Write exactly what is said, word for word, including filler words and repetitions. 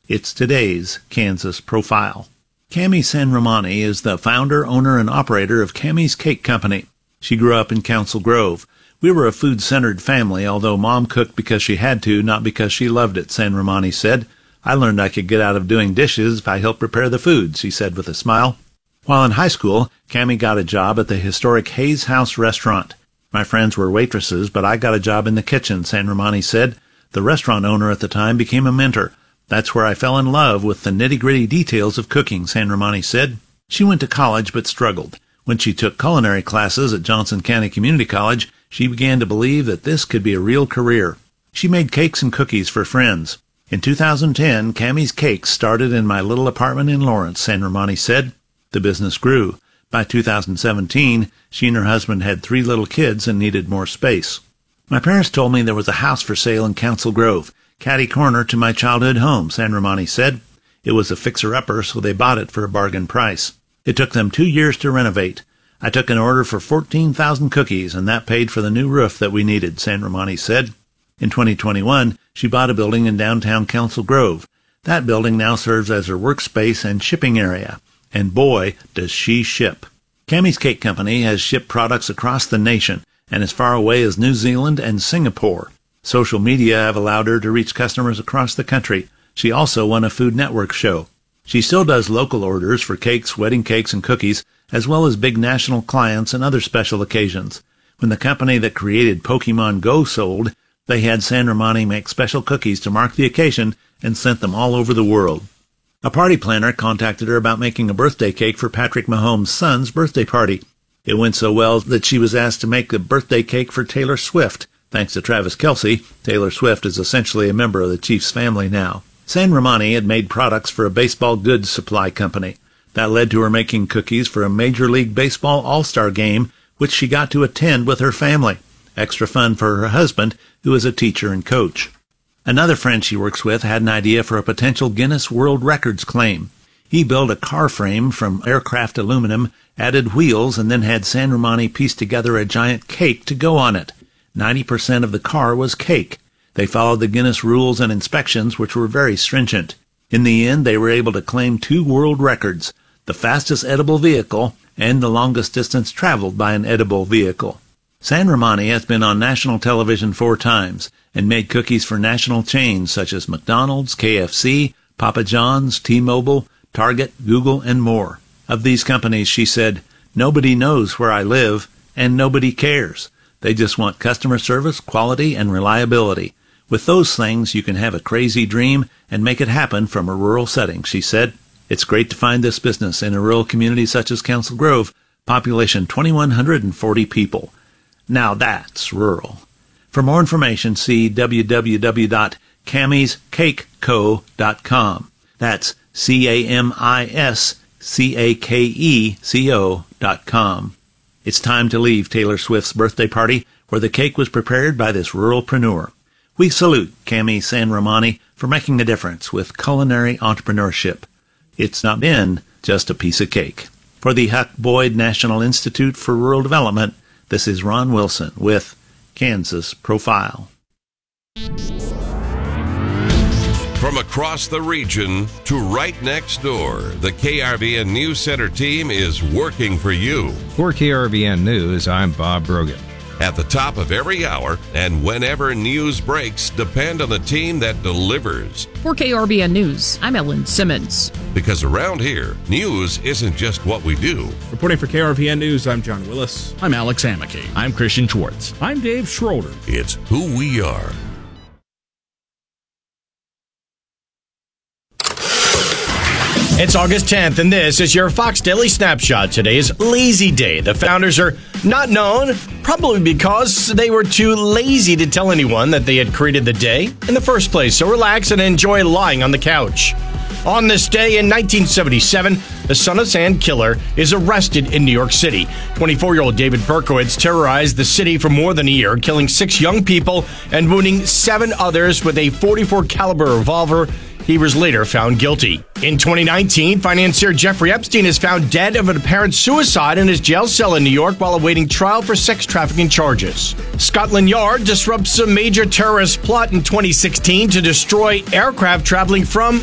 It's today's Kansas Profile. Cami San Romani is the founder, owner, and operator of Cami's Cake Company. She grew up in Council Grove. We were a food-centered family, although Mom cooked because she had to, not because she loved it, San Romani said. I learned I could get out of doing dishes if I helped prepare the food, she said with a smile. While in high school, Cami got a job at the historic Hayes House restaurant. My friends were waitresses, but I got a job in the kitchen, San Romani said. The restaurant owner at the time became a mentor. That's where I fell in love with the nitty-gritty details of cooking, San Romani said. She went to college but struggled. When she took culinary classes at Johnson County Community College, she began to believe that this could be a real career. She made cakes and cookies for friends. In two thousand ten, Cami's Cakes started in my little apartment in Lawrence, San Romani said. The business grew. By two thousand seventeen, she and her husband had three little kids and needed more space. My parents told me there was a house for sale in Council Grove, catty corner to my childhood home, San Romani said. It was a fixer-upper, so they bought it for a bargain price. It took them two years to renovate. I took an order for fourteen thousand cookies, and that paid for the new roof that we needed, San Romani said. In twenty twenty-one, she bought a building in downtown Council Grove. That building now serves as her workspace and shipping area. And boy, does she ship. Cami's Cake Company has shipped products across the nation and as far away as New Zealand and Singapore. Social media have allowed her to reach customers across the country. She also won a Food Network show. She still does local orders for cakes, wedding cakes, and cookies, as well as big national clients and other special occasions. When the company that created Pokemon Go sold, they had San Romani make special cookies to mark the occasion and sent them all over the world. A party planner contacted her about making a birthday cake for Patrick Mahomes' son's birthday party. It went so well that she was asked to make the birthday cake for Taylor Swift. Thanks to Travis Kelce, Taylor Swift is essentially a member of the Chiefs family now. San Romani had made products for a baseball goods supply company. That led to her making cookies for a Major League Baseball All-Star game, which she got to attend with her family. Extra fun for her husband, who is a teacher and coach. Another friend she works with had an idea for a potential Guinness World Records claim. He built a car frame from aircraft aluminum, added wheels, and then had San Romani piece together a giant cake to go on it. Ninety percent of the car was cake. They followed the Guinness rules and inspections, which were very stringent. In the end, they were able to claim two world records, the fastest edible vehicle and the longest distance traveled by an edible vehicle. San Romani has been on national television four times and made cookies for national chains such as McDonald's, K F C, Papa John's, T-Mobile, Target, Google, and more. Of these companies, she said, "Nobody knows where I live, and nobody cares. They just want customer service, quality, and reliability. With those things, you can have a crazy dream and make it happen from a rural setting," she said. It's great to find this business in a rural community such as Council Grove, population two thousand one hundred forty people. Now that's rural. For more information, see w w w dot camis cake co dot com. That's C A M I S C A K E C O dot com. It's time to leave Taylor Swift's birthday party, where the cake was prepared by this ruralpreneur. We salute Cami San Romani for making a difference with culinary entrepreneurship. It's not been just a piece of cake. For the Huck Boyd National Institute for Rural Development, this is Ron Wilson with Kansas Profile. From across the region to right next door, the K R V N News Center team is working for you. For K R V N News, I'm Bob Brogan. At the top of every hour and whenever news breaks, depend on the team that delivers. For K R V N News, I'm Ellen Simmons. Because around here, news isn't just what we do. Reporting for K R V N News, I'm John Willis. I'm Alex Amicky. I'm Christian Schwartz. I'm Dave Schroeder. It's who we are. It's August tenth, and this is your Fox Daily Snapshot. Today is Lazy Day. The founders are not known, probably because they were too lazy to tell anyone that they had created the day in the first place. So relax and enjoy lying on the couch. On this day in nineteen seventy-seven, the Son of Sand killer is arrested in New York City. twenty-four-year-old David Berkowitz terrorized the city for more than a year, killing six young people and wounding seven others with a forty-four caliber revolver. He was later found guilty. In twenty nineteen, financier Jeffrey Epstein is found dead of an apparent suicide in his jail cell in New York while awaiting trial for sex trafficking charges. Scotland Yard disrupts a major terrorist plot in twenty sixteen to destroy aircraft traveling from